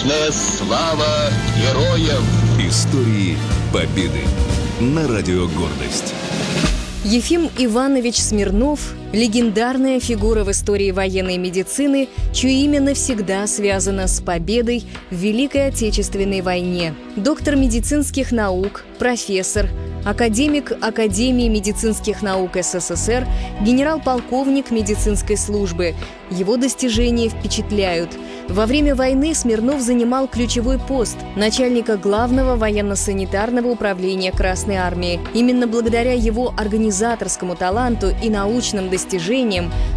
Вечная слава героям! Истории Победы. На радио «Гордость». Ефим Иванович Смирнов – легендарная фигура в истории военной медицины, чье имя навсегда связано с победой в Великой Отечественной войне. Доктор медицинских наук, профессор, академик Академии медицинских наук СССР, генерал-полковник медицинской службы. Его достижения впечатляют. Во время войны Смирнов занимал ключевой пост начальника Главного военно-санитарного управления Красной Армии. Именно благодаря его организаторскому таланту и научным достижениям